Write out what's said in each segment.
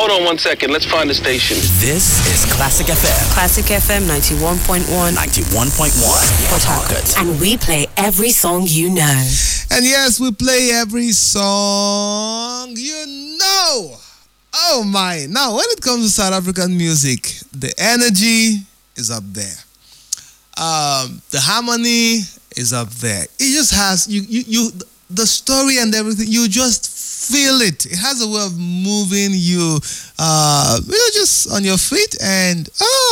Hold on 1 second. Let's find the station. This is Classic FM. Classic FM 91.1. 91.1. Port Harcourt. And we play every song you know. And yes, we play every song you know. Oh my. Now, when it comes to South African music, the energy is up there. The harmony is up there. It just has, the story and everything, you just feel it. It has a way of moving you, just on your feet and,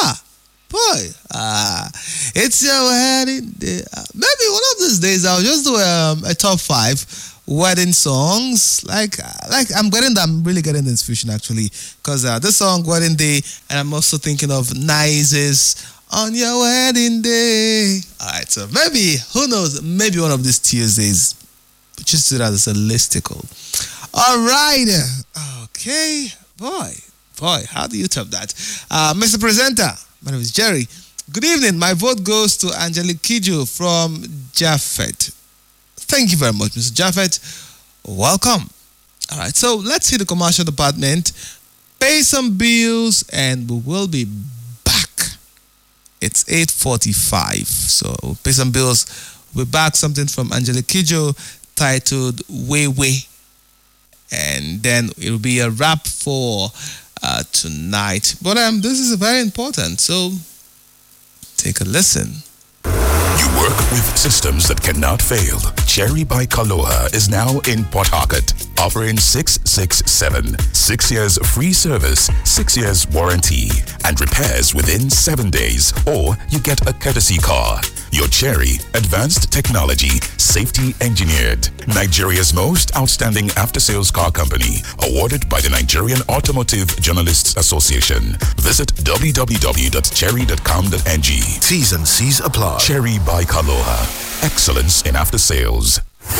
it's your wedding day. Maybe one of these days I'll just do a top 5 wedding songs. Like I'm really getting the inspiration actually, because this song Wedding Day, and I'm also thinking of Nice's On Your Wedding Day. All right, so maybe, who knows, maybe one of these Tuesdays, just do that as a listicle. All right, okay, boy, how do you top that? Mr. Presenter, my name is Jerry. Good evening. My vote goes to Angelique Kidjo from Jaffet. Thank you very much, Mr. Jaffet. Welcome. All right, so let's hit the commercial department, pay some bills, and we will be back. It's 8:45, so we'll pay some bills. We'll be back. Something from Angelique Kidjo titled Way Way. And then it'll be a wrap for tonight. But this is very important, so take a listen. You work with systems that cannot fail. Cherry by Kaloha is now in Port Harcourt, offering 667, 6 years free service, 6 years warranty, and repairs within 7 days, or you get a courtesy car. Your Cherry, advanced technology, safety engineered. Nigeria's most outstanding after-sales car company, awarded by the Nigerian Automotive Journalists Association. Visit www.cherry.com.ng. T's and C's apply. Cherry by Kaloha. Excellence in after-sales.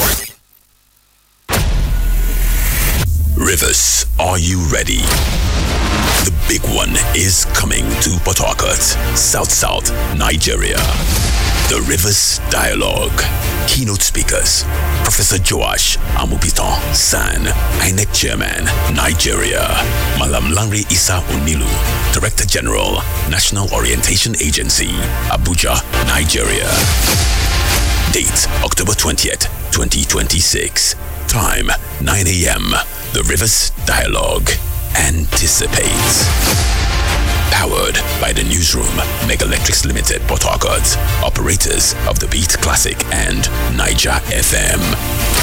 Rivers, are you ready? The big one is coming to Port Harcourt, South, Nigeria. The Rivers Dialogue. Keynote speakers: Professor Joash Amupitan San, INEC Chairman, Nigeria. Malam Lanre Isa Onilu, Director General, National Orientation Agency, Abuja, Nigeria. Date: October 20th, 2026. Time: 9 a.m. The Rivers Dialogue. Anticipate. Powered by the Newsroom, Mega Electrics Limited, Port Harcourt, operators of the Beat Classic and Niger FM.